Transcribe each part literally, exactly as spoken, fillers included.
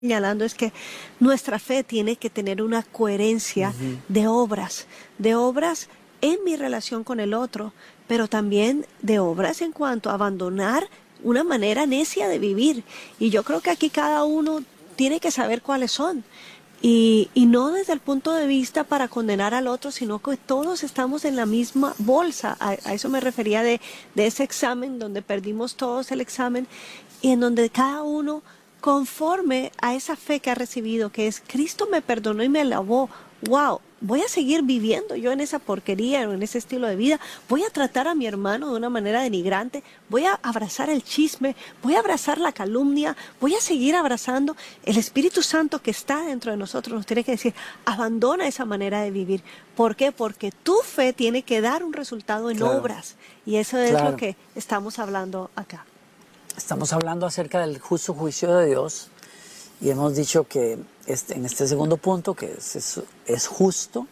señalando es que nuestra fe tiene que tener una coherencia Ujú. de obras, de obras en mi relación con el otro, pero también de obras en cuanto a abandonar una manera necia de vivir. Y yo creo que aquí cada uno tiene que saber cuáles son. Y, y no desde el punto de vista para condenar al otro, sino que todos estamos en la misma bolsa. A, a eso me refería de, de ese examen donde perdimos todos el examen y en donde cada uno, conforme a esa fe que ha recibido, que es Cristo me perdonó y me lavó, wow, voy a seguir viviendo yo en esa porquería o en ese estilo de vida, voy a tratar a mi hermano de una manera denigrante, voy a abrazar el chisme, voy a abrazar la calumnia, voy a seguir abrazando. El Espíritu Santo que está dentro de nosotros nos tiene que decir, abandona esa manera de vivir. ¿Por qué? Porque tu fe tiene que dar un resultado en Claro, obras, y eso es lo claro. que estamos hablando acá. Estamos hablando acerca del justo juicio de Dios y hemos dicho que este, en este segundo punto que es, es, es justo,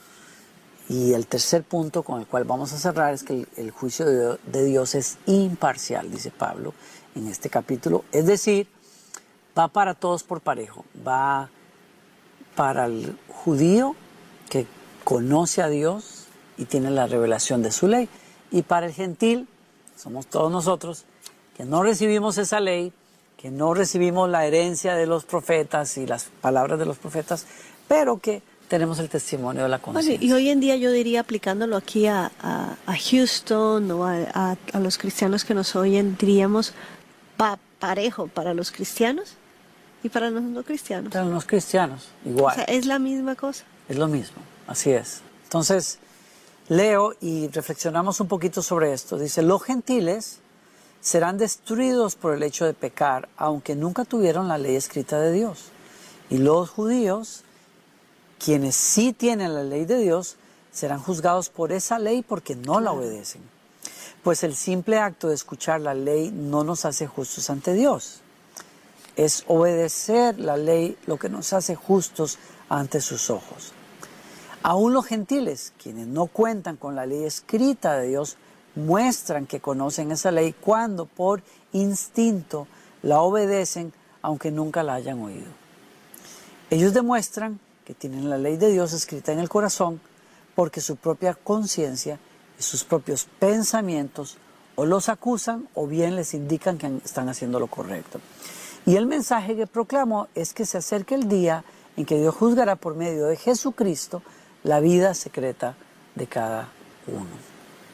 y el tercer punto con el cual vamos a cerrar es que el, el juicio de, de Dios es imparcial, dice Pablo en este capítulo, es decir, va para todos por parejo, va para el judío que conoce a Dios y tiene la revelación de su ley, y para el gentil, somos todos nosotros, que no recibimos esa ley, que no recibimos la herencia de los profetas y las palabras de los profetas, pero que tenemos el testimonio de la Bueno, conciencia. y hoy en día yo diría, aplicándolo aquí a, a, a Houston o a, a, a los cristianos que nos oyen, diríamos pa, parejo para los cristianos y para los no cristianos. Para los cristianos, O igual. sea, es la misma cosa. Es lo mismo, así es. Entonces, leo y reflexionamos un poquito sobre esto. Dice, los gentiles serán destruidos por el hecho de pecar, aunque nunca tuvieron la ley escrita de Dios. Y los judíos, quienes sí tienen la ley de Dios, serán juzgados por esa ley porque no la obedecen. Pues el simple acto de escuchar la ley no nos hace justos ante Dios. Es obedecer la ley lo que nos hace justos ante sus ojos. Aún los gentiles, quienes no cuentan con la ley escrita de Dios, muestran que conocen esa ley cuando por instinto la obedecen, aunque nunca la hayan oído. Ellos demuestran que tienen la ley de Dios escrita en el corazón porque su propia conciencia y sus propios pensamientos o los acusan o bien les indican que están haciendo lo correcto. Y el mensaje que proclamo es que se acerca el día en que Dios juzgará por medio de Jesucristo la vida secreta de cada uno.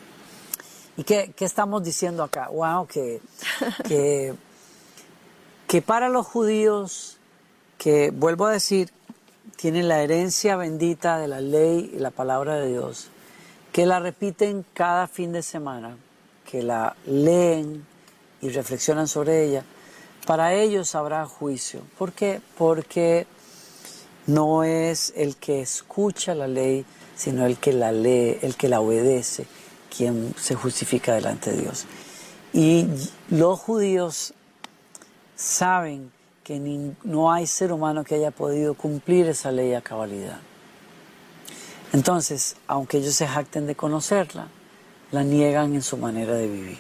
¿Y qué, qué estamos diciendo acá? Wow, que, que, que para los judíos, que vuelvo a decir, tienen la herencia bendita de la ley y la palabra de Dios, que la repiten cada fin de semana, que la leen y reflexionan sobre ella, para ellos habrá juicio. ¿Por qué? Porque no es el que escucha la ley, sino el que la lee, el que la obedece, quien se justifica delante de Dios. Y los judíos saben que ni, no hay ser humano que haya podido cumplir esa ley a cabalidad. Entonces, aunque ellos se jacten de conocerla, la niegan en su manera de vivir.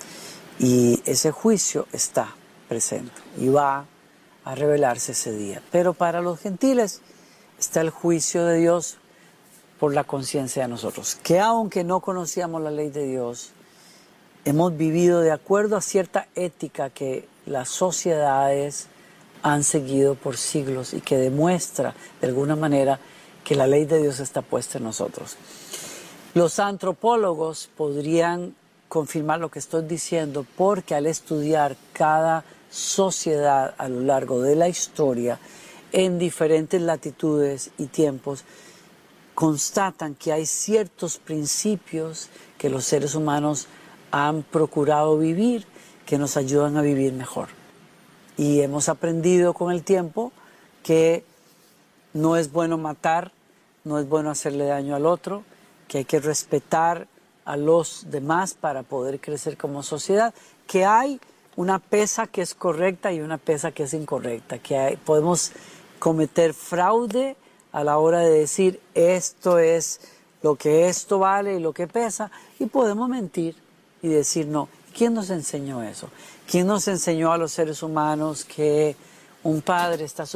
Y ese juicio está presente y va a revelarse ese día. Pero para los gentiles está el juicio de Dios por la conciencia de nosotros, que aunque no conocíamos la ley de Dios, hemos vivido de acuerdo a cierta ética que las sociedades han seguido por siglos y que demuestra de alguna manera que la ley de Dios está puesta en nosotros. Los antropólogos podrían confirmar lo que estoy diciendo porque al estudiar cada sociedad a lo largo de la historia en diferentes latitudes y tiempos, constatan que hay ciertos principios que los seres humanos han procurado vivir que nos ayudan a vivir mejor. Y hemos aprendido con el tiempo que no es bueno matar, no es bueno hacerle daño al otro, que hay que respetar a los demás para poder crecer como sociedad, que hay una pesa que es correcta y una pesa que es incorrecta, que hay, podemos cometer fraude a la hora de decir esto es lo que esto vale y lo que pesa, y podemos mentir y decir no. ¿Quién nos enseñó eso? ¿Quién nos enseñó a los seres humanos que un padre está